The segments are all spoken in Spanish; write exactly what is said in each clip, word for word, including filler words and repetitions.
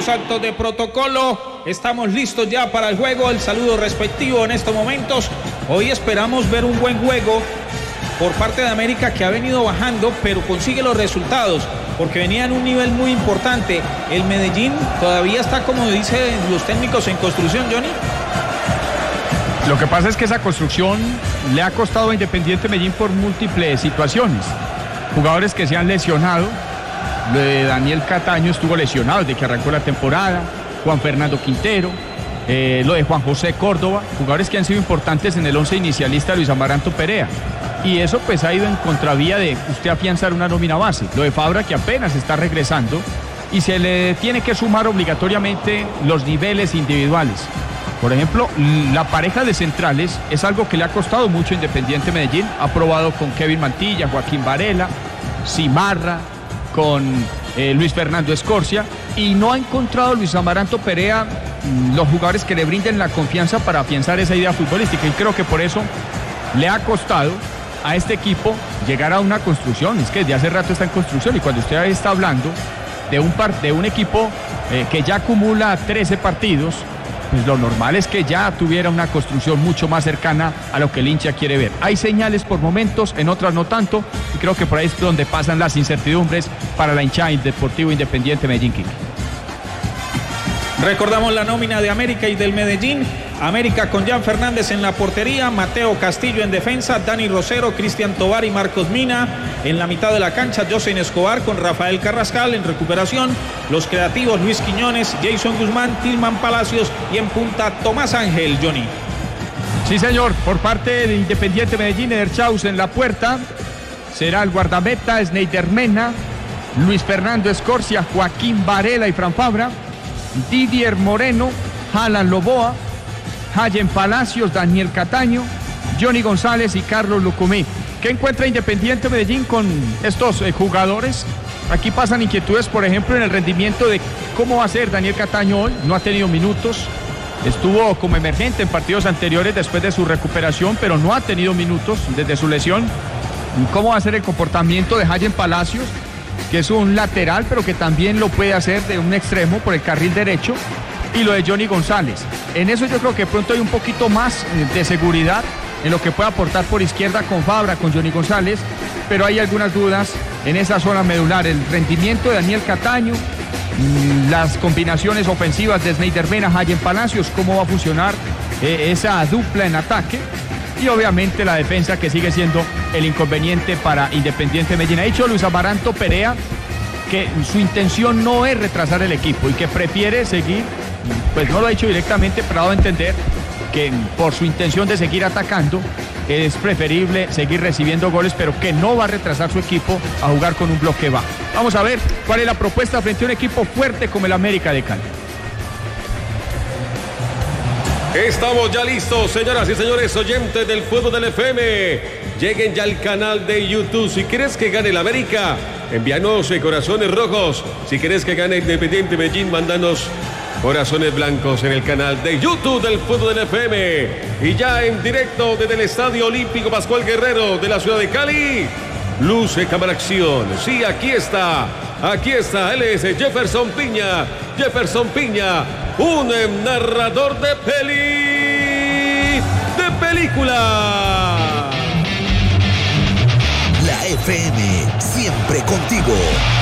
actos de protocolo. Estamos listos ya para el juego. El saludo respectivo en estos momentos. Hoy esperamos ver un buen juego por parte de América, que ha venido bajando, pero consigue los resultados, porque venía en un nivel muy importante. El Medellín todavía está, como dicen los técnicos, en construcción, Johnny. Lo que pasa es que esa construcción le ha costado a Independiente Medellín por múltiples situaciones. Jugadores que se han lesionado. Lo de Daniel Cataño estuvo lesionado desde que arrancó la temporada. Juan Fernando Quintero. Eh, lo de Juan José Córdoba. Jugadores que han sido importantes en el once inicialista, Luis Amaranto Perea. Y eso pues ha ido en contravía de usted afianzar una nómina base. Lo de Fabra, que apenas está regresando, y se le tiene que sumar obligatoriamente los niveles individuales. Por ejemplo, la pareja de centrales es algo que le ha costado mucho a Independiente Medellín. Ha probado con Kevin Mantilla, Joaquín Varela, Cimarra, con eh, Luis Fernando Escorcia, y no ha encontrado Luis Amaranto Perea los jugadores que le brinden la confianza para afianzar esa idea futbolística, y creo que por eso le ha costado a este equipo llegar a una construcción. Es que desde hace rato está en construcción, y cuando usted está hablando de un, par, de un equipo eh, que ya acumula trece partidos, pues lo normal es que ya tuviera una construcción mucho más cercana a lo que el hincha quiere ver. Hay señales por momentos, en otras no tanto, y creo que por ahí es donde pasan las incertidumbres para la hinchada del Deportivo Independiente Medellín. King. Recordamos la nómina de América y del Medellín. América con Jan Fernández en la portería, Mateo Castillo en defensa, Dani Rosero, Cristian Tovar y Marcos Mina. En la mitad de la cancha, Josen Escobar con Rafael Carrascal en recuperación. Los creativos, Luis Quiñones, Jason Guzmán, Tilman Palacios, y en punta Tomás Ángel. Johnny. Sí, señor, por parte de Independiente Medellín, Ederchaus en la puerta. Será el guardameta, Sneider Mena, Luis Fernando Escorcia, Joaquín Varela y Fran Fabra, Didier Moreno, Alan Loboa, Hayen Palacios, Daniel Cataño, Johnny González y Carlos Lucumí. ¿Qué encuentra Independiente Medellín con estos eh, jugadores? Aquí pasan inquietudes, por ejemplo, en el rendimiento de cómo va a ser Daniel Cataño hoy. No ha tenido minutos, estuvo como emergente en partidos anteriores después de su recuperación, pero no ha tenido minutos desde su lesión. ¿Cómo va a ser el comportamiento de Hayen Palacios, que es un lateral, pero que también lo puede hacer de un extremo por el carril derecho? Y lo de Johnny González. En eso yo creo que pronto hay un poquito más de seguridad en lo que puede aportar por izquierda con Fabra, con Johnny González, pero hay algunas dudas en esa zona medular. El rendimiento de Daniel Cataño, las combinaciones ofensivas de Sneider Mena, Hayen Palacios, cómo va a funcionar eh, esa dupla en ataque, y obviamente la defensa, que sigue siendo el inconveniente para Independiente Medellín. Ha dicho Luis Amaranto Perea que su intención no es retrasar el equipo y que prefiere seguir, pues no lo ha dicho directamente, pero ha dado a entender que por su intención de seguir atacando es preferible seguir recibiendo goles, pero que no va a retrasar su equipo a jugar con un bloque bajo. Vamos a ver cuál es la propuesta frente a un equipo fuerte como el América de Cali. Estamos ya listos, señoras y señores oyentes del Fútbol del F M. Lleguen ya al canal de YouTube. Si quieres que gane el América, envíanos corazones rojos. Si quieres que gane Independiente Medellín, mándanos corazones blancos en el canal de YouTube del Fútbol del F M. Y ya en directo desde el Estadio Olímpico Pascual Guerrero de la ciudad de Cali, luce cámara acción. Sí, aquí está, aquí está. Él es Jefferson Piña. Jefferson Piña, un narrador de peli, de película. La F M, siempre contigo.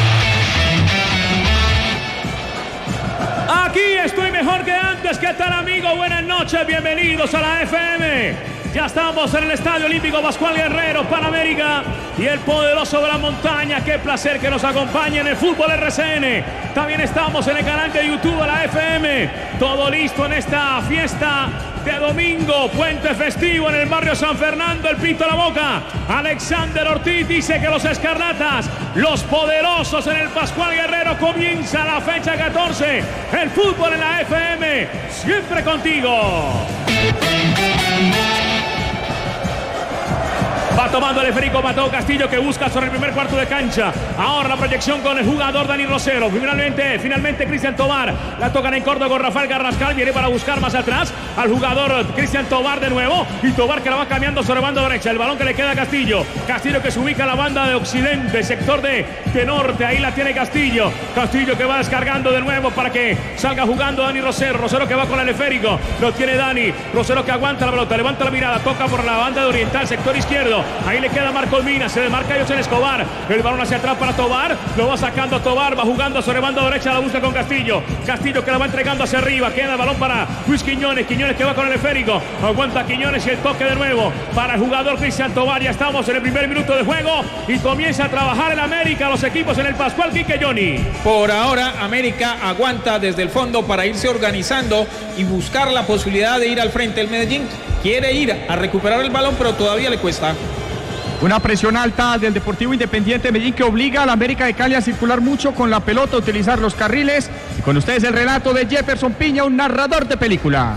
Aquí estoy mejor que antes. ¿Qué tal, amigo? Buenas noches, bienvenidos a la F M. Ya estamos en el Estadio Olímpico Pascual Guerrero, Panamérica y el poderoso de la montaña. Qué placer que nos acompañe en el Fútbol R C N. También estamos en el canal de YouTube de la F M. Todo listo en esta fiesta de domingo, puente festivo en el barrio San Fernando. El pito a la boca. Alexander Ortiz dice que los escarlatas, los poderosos en el Pascual Guerrero, comienza la fecha catorce. El fútbol en la F M, siempre contigo. Va tomando el esférico Mateo Castillo, que busca sobre el primer cuarto de cancha. Ahora la proyección con el jugador Dani Rosero. Finalmente, finalmente Cristian Tobar. La tocan en corto con Rafael Carrascal. Viene para buscar más atrás al jugador Cristian Tobar de nuevo. Y Tobar que la va cambiando sobre banda derecha. El balón que le queda a Castillo. Castillo que se ubica en la banda de occidente, sector de, de norte. Ahí la tiene Castillo. Castillo que va descargando de nuevo para que salga jugando Dani Rosero. Rosero que va con el esférico. Lo tiene Dani. Rosero que aguanta la pelota. Levanta la mirada. Toca por la banda de oriental, sector izquierdo. Ahí le queda Marcos Mina. Se demarca José Escobar. El balón hacia atrás para Tobar. Lo va sacando Tobar. Va jugando sobre banda derecha. La busca con Castillo. Castillo que la va entregando hacia arriba. Queda el balón para Luis Quiñones. Quiñones que va con el esférico. Aguanta Quiñones y el toque de nuevo para el jugador Cristian Tobar. Ya estamos en el primer minuto de juego y comienza a trabajar el América. Los equipos en el Pascual. Quique, Johnny. Por ahora, América aguanta desde el fondo para irse organizando y buscar la posibilidad de ir al frente. El Medellín quiere ir a recuperar el balón, pero todavía le cuesta. Una presión alta del Deportivo Independiente Medellín que obliga a la América de Cali a circular mucho con la pelota, a utilizar los carriles. Y con ustedes el relato de Jefferson Piña, un narrador de película.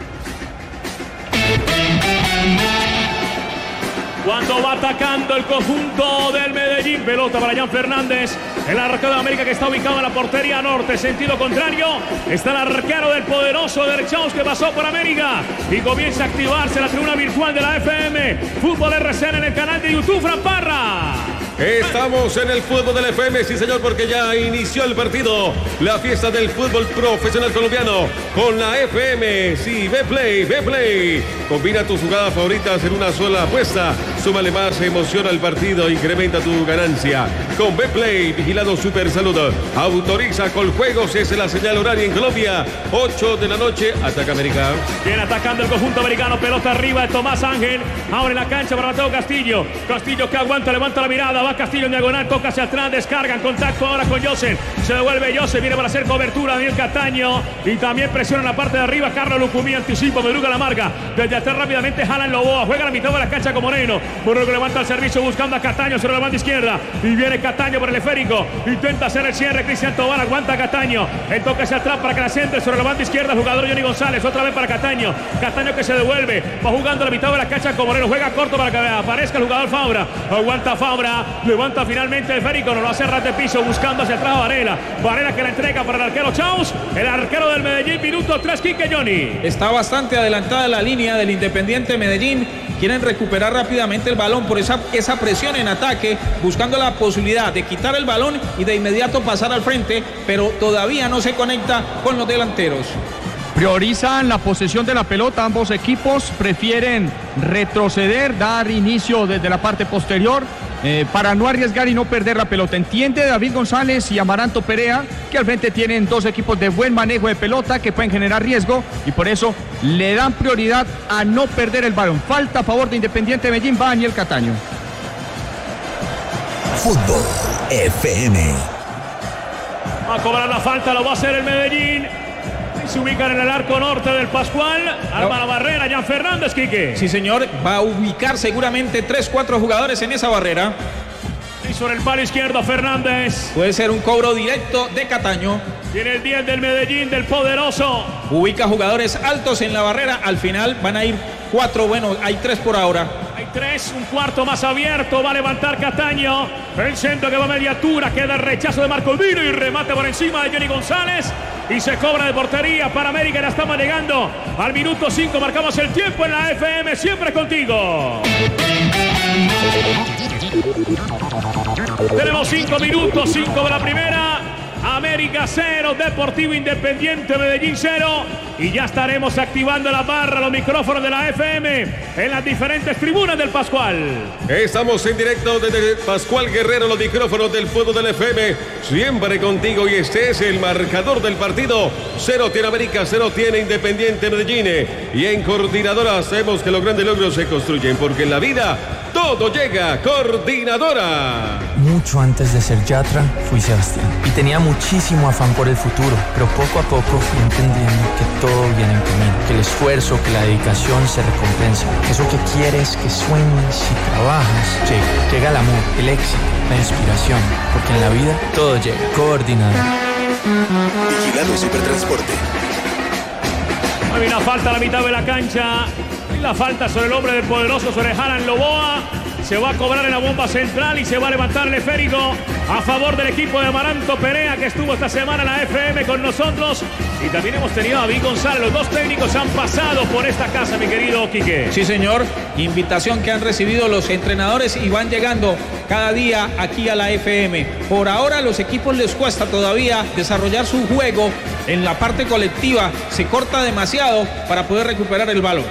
Cuando va atacando el conjunto del Medellín, pelota para Jan Fernández, el arquero de América que está ubicado en la portería norte, sentido contrario, está el arquero del poderoso Derchaus que pasó por América y comienza a activarse la tribuna virtual de la F M, Fútbol R C N en el canal de YouTube, Fran Parra. Estamos en el fútbol del F M, sí señor, porque ya inició el partido, la fiesta del fútbol profesional colombiano con la F M. Sí, ve play, ve play. Combina tus jugadas favoritas en una sola apuesta. Súmale más emoción al partido, incrementa tu ganancia. Con ve play, vigilado Super Salud. Autoriza Coljuegos, es la señal horaria en Colombia. ocho de la noche, ataca América. Viene atacando el conjunto americano, pelota arriba de Tomás Ángel. Ahora en la cancha para Mateo Castillo. Castillo que aguanta, levanta la mirada. Va Castillo en diagonal, toca hacia atrás, descarga en contacto ahora con José. Se devuelve José, viene para hacer cobertura Daniel Cataño. Y también presiona en la parte de arriba Carlos Lucumí, anticipo, Medruga la marca. Desde atrás rápidamente jalan Loboa, juega a la mitad de la cancha con Moreno. Moreno que levanta el servicio buscando a Cataño sobre la banda izquierda. Y viene Cataño por el esférico. Intenta hacer el cierre, Cristian Tobar aguanta a Cataño. El toque hacia atrás para que la centre sobre la banda izquierda el jugador Johnny González. Otra vez para Cataño. Cataño que se devuelve, va jugando a la mitad de la cancha con Moreno. Juega corto para que aparezca el jugador Fabra. Aguanta Fabra, levanta finalmente el esférico, no lo hace ras de piso buscando hacia atrás a Varela. Varela que la entrega para el arquero Chaus, el arquero del Medellín, minuto tres, Quique, Johnny. Está bastante adelantada la línea del Independiente Medellín. Quieren recuperar rápidamente el balón por esa, esa presión en ataque, buscando la posibilidad de quitar el balón y de inmediato pasar al frente, pero todavía no se conecta con los delanteros. Priorizan la posesión de la pelota, ambos equipos prefieren retroceder, dar inicio desde la parte posterior eh, para no arriesgar y no perder la pelota. Entiende David González y Amaranto Perea que al frente tienen dos equipos de buen manejo de pelota que pueden generar riesgo y por eso le dan prioridad a no perder el balón. Falta a favor de Independiente Medellín, va Daniel Cataño. Fútbol F M. Va a cobrar la falta, lo va a hacer el Medellín. Se ubican en el arco norte del Pascual. Arma la barrera, Jan Fernández, Quique. Sí, señor. Va a ubicar seguramente tres, cuatro jugadores en esa barrera. Y sobre el palo izquierdo, Fernández. Puede ser un cobro directo de Cataño. Tiene el diez del Medellín, del poderoso. Ubica jugadores altos en la barrera. Al final van a ir cuatro. Bueno, hay tres por ahora. Hay tres, un cuarto más abierto. Va a levantar Cataño. El centro que va a mediatura. Queda el rechazo de Marcos Vino y remate por encima de Johnny González. Y se cobra de portería para América. Ya estamos llegando al minuto cinco. Marcamos el tiempo en la F M. Siempre contigo. Tenemos cinco minutos. cinco de la primera. América cero, Deportivo Independiente Medellín cero. Y ya estaremos activando la barra, los micrófonos de la F M en las diferentes tribunas del Pascual. Estamos en directo desde Pascual Guerrero, los micrófonos del fútbol del F M. Siempre contigo y este es el marcador del partido. Cero tiene América, cero tiene Independiente Medellín. Y en Coordinadora sabemos que los grandes logros se construyen porque en la vida todo llega. Coordinadora. Mucho antes de ser Yatra, fui Sebastián. Y tenía muchísimo afán por el futuro, pero poco a poco fui entendiendo que todo viene en camino, que el esfuerzo, que la dedicación se recompensa. Eso que quieres, que sueñas y trabajas, llega. Llega el amor, el éxito, la inspiración, porque en la vida todo llega. Coordinador. Vigilado Supertransporte. Hay una falta a la mitad de la cancha. Y la falta sobre el hombre del poderoso, sobre Jalan Loboa. Se va a cobrar en la bomba central y se va a levantar el esférico a favor del equipo de Amaranto Perea, que estuvo esta semana en la F M con nosotros. Y también hemos tenido a David González. Los dos técnicos han pasado por esta casa, mi querido Quique. Sí, señor. Invitación que han recibido los entrenadores y van llegando cada día aquí a la F M. Por ahora a los equipos les cuesta todavía desarrollar su juego en la parte colectiva. Se corta demasiado para poder recuperar el balón.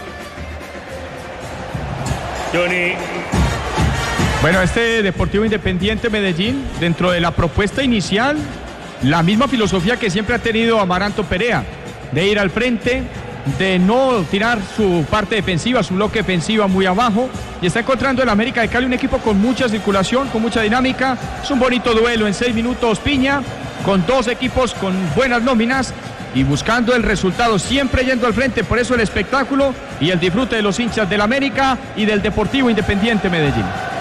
Johnny. Bueno, este Deportivo Independiente Medellín, dentro de la propuesta inicial, la misma filosofía que siempre ha tenido Amaranto Perea, de ir al frente, de no tirar su parte defensiva, su bloque defensiva muy abajo, y está encontrando el América de Cali un equipo con mucha circulación, con mucha dinámica. Es un bonito duelo en seis minutos, Piña, con dos equipos con buenas nóminas y buscando el resultado, siempre yendo al frente. Por eso el espectáculo y el disfrute de los hinchas del América y del Deportivo Independiente Medellín.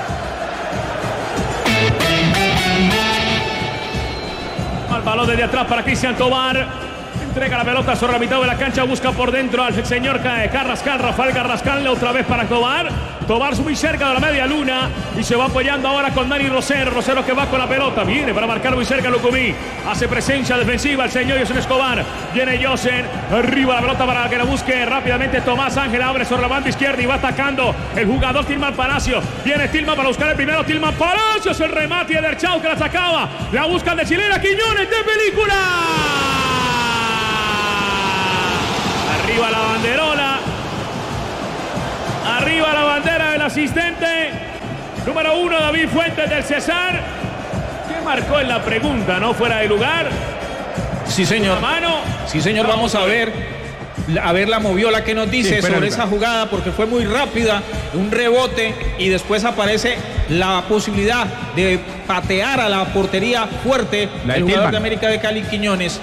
Al balón desde atrás para Cristian Tobar. Entrega la pelota sobre la mitad de la cancha, busca por dentro al señor Carrascal, Rafael Carrascal, otra vez para Tobar. Tobar muy cerca de la media luna y se va apoyando ahora con Dani Rosero. Rosero que va con la pelota, viene para marcar muy cerca Lucumí. Hace presencia defensiva el señor Yosen Escobar. Viene Yosen, arriba la pelota para que la busque rápidamente Tomás Ángel. Abre sobre la banda izquierda y va atacando el jugador Tilman Palacio. Viene Tilman para buscar el primero, Tilman Palacios, el remate de Erchau que la sacaba. La buscan de chilena, Quiñones de película. Arriba la banderola. Arriba la bandera del asistente. Número uno, David Fuentes del Cesar. ¿Qué marcó en la pregunta? ¿No? Fuera de lugar. Sí, señor. Mano. Sí, señor. Vamos a ver. A ver la moviola que nos dice sí, sobre esa jugada, porque fue muy rápida. Un rebote y después aparece la posibilidad de patear a la portería fuerte el jugador de América de Cali, Quiñones.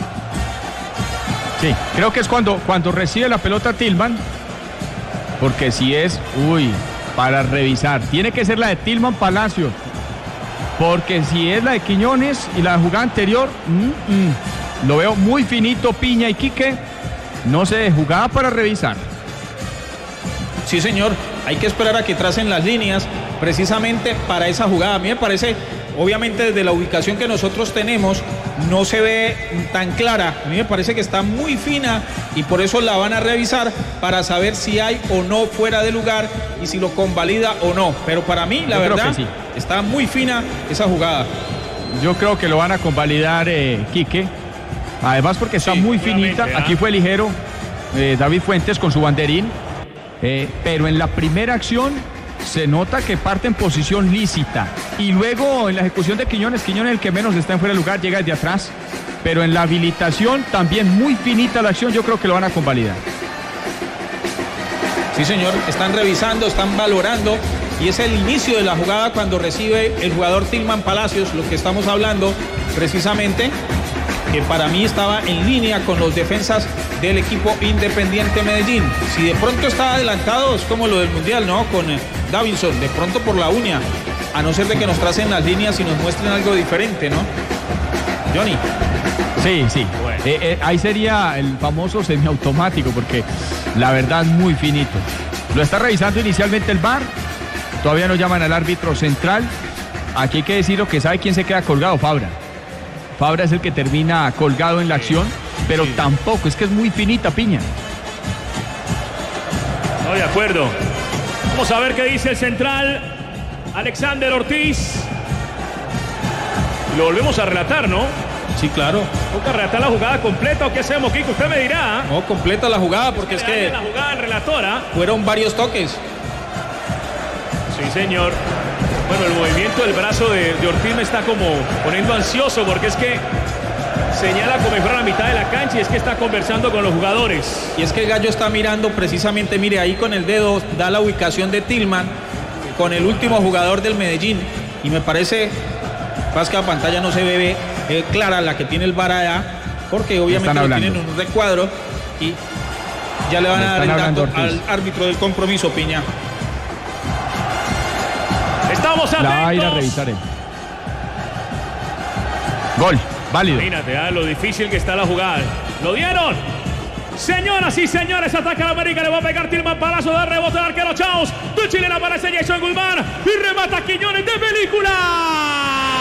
Sí, creo que es cuando, cuando recibe la pelota Tilman, porque si es, uy, para revisar, tiene que ser la de Tilman Palacios, porque si es la de Quiñones y la jugada anterior, mm, mm, lo veo muy finito, Piña y Quique, no sé, jugada para revisar. Sí, señor, hay que esperar a que tracen las líneas precisamente para esa jugada. A mí me parece, obviamente desde la ubicación que nosotros tenemos, no se ve tan clara. A mí me parece que está muy fina y por eso la van a revisar para saber si hay o no fuera de lugar y si lo convalida o no. Pero para mí, la Yo verdad, sí. está muy fina esa jugada. Yo creo que lo van a convalidar, eh, Quique. Además porque está Sí, muy finita. ¿eh? Aquí fue ligero eh, David Fuentes con su banderín. Eh, pero en la primera acción se nota que parte en posición lícita. Y luego en la ejecución de Quiñones, Quiñones el que menos está en fuera de lugar, llega desde atrás. Pero en la habilitación también muy finita la acción, yo creo que lo van a convalidar. Sí, señor, están revisando, están valorando y es el inicio de la jugada cuando recibe el jugador Tilman Palacios, lo que estamos hablando precisamente, que para mí estaba en línea con los defensas del equipo Independiente Medellín. Si de pronto está adelantado, es como lo del Mundial, ¿no? Con eh, Davinson, de pronto por la uña, a no ser de que nos tracen las líneas y nos muestren algo diferente, ¿no? Johnny. Sí, sí. Bueno. Eh, eh, ahí sería el famoso semiautomático, porque la verdad muy finito. Lo está revisando inicialmente el V A R. Todavía no llaman al árbitro central. Aquí hay que decirlo que sabe quién se queda colgado, Fabra. Fabra es el que termina colgado en la acción, pero sí. Tampoco, es que es muy finita, Piña. No, de acuerdo. Vamos a ver qué dice el central, Alexander Ortiz. Lo volvemos a relatar, ¿no? Sí, claro. ¿Toca relatar la jugada completa o qué hacemos, Kiko? Usted me dirá. No, completa la jugada porque es que... La jugada del relatora. Fueron varios toques. Sí, señor. Bueno, el movimiento del brazo de, de Ortiz me está como poniendo ansioso porque es que señala como si fuera la mitad de la cancha y es que está conversando con los jugadores. Y es que el Gallo está mirando precisamente, mire, ahí con el dedo da la ubicación de Tilman con el último jugador del Medellín y me parece, más que la pantalla no se ve eh, clara la que tiene el V A R allá, porque obviamente lo tienen en un recuadro y ya le van a dar el dato al árbitro del compromiso, Piña. Estamos atentos. La va a ir a revisar él. Gol, válido. Imagínate, ¿eh? Lo difícil que está la jugada. ¿Lo dieron? Señoras y señores, ataca la América, le va a pegar Tilman, palazo de rebote al arquero Chaus. De Chile aparece Jason Guzmán y remata Quiñones de película.